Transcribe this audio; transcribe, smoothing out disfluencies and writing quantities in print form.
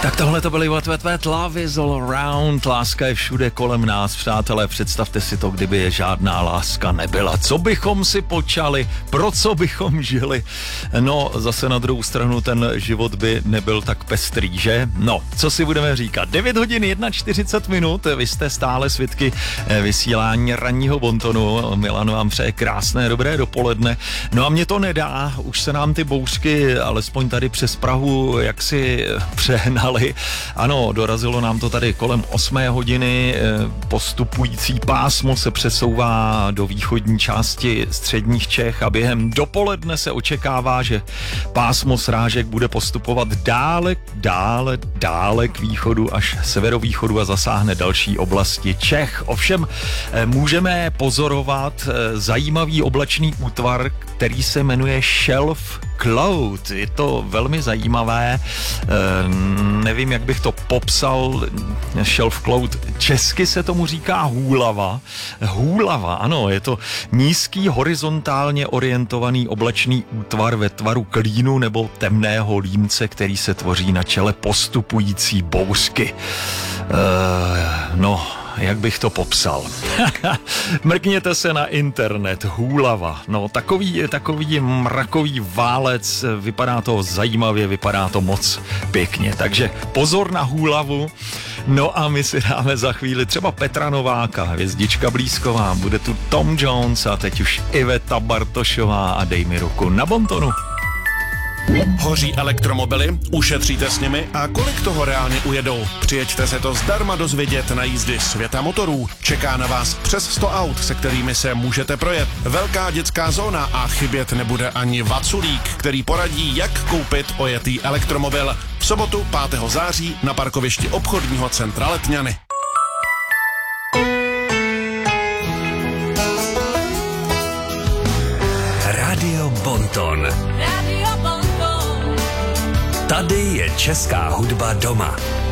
Tak tohle to byly What Wet Wet, Love is all around, láska je všude kolem nás, přátelé, představte si to, kdyby je žádná láska nebyla. Co bychom si počali, pro co bychom žili? No, zase na druhou stranu ten život by nebyl tak pestrý, že? No, co si budeme říkat? 9 hodin 41 minut, vy jste stále svědky vysílání ranního Bontonu. Milan vám přeje krásné, dobré dopoledne. No a mě to nedá, už se nám ty bouřky, alespoň tady přes Prahu, jaksi přehnaly. Ano, dorazilo nám to tady kolem 8 hodiny, postupující pásmo se přesouvá do východní části středních Čech a během dopoledne se očekává, že pásmo srážek bude postupovat dále k východu až severovýchodu a zasáhne další oblasti Čech. Ovšem můžeme pozorovat zajímavý oblačný útvar, který se jmenuje Shelf Cloud. Je to velmi zajímavé, nevím, jak bych to popsal. Shelf Cloud, česky se tomu říká hůlava. Hůlava, ano, je to nízký, horizontálně orientovaný oblačný útvar ve tvaru klínu nebo temného límce, který se tvoří na čele postupující bouřky. Jak bych to popsal? Mrkněte se na internet, hůlava. No, takový mrakový válec, vypadá to zajímavě, vypadá to moc pěkně. Takže pozor na hůlavu. No a my si dáme za chvíli třeba Petra Nováka, Hvězdička blízková, bude tu Tom Jones a teď už Iveta Bartošová a dej mi ruku na Bontonu. Hoří elektromobily? Ušetříte s nimi? A kolik toho reálně ujedou? Přijeďte se to zdarma dozvědět na jízdy Světa motorů. Čeká na vás přes 100 aut, se kterými se můžete projet. Velká dětská zóna a chybět nebude ani Vaculík, který poradí, jak koupit ojetý elektromobil. V sobotu 5. září na parkovišti obchodního centra Letňany. Radio Bonton. Tady je česká hudba doma.